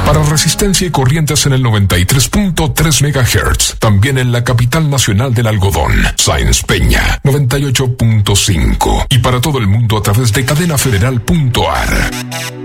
Para Resistencia y Corrientes en el 93.3 MHz. También en la capital nacional del algodón, Sáenz Peña, 98.5. Y para todo el mundo a través de cadenafederal.ar.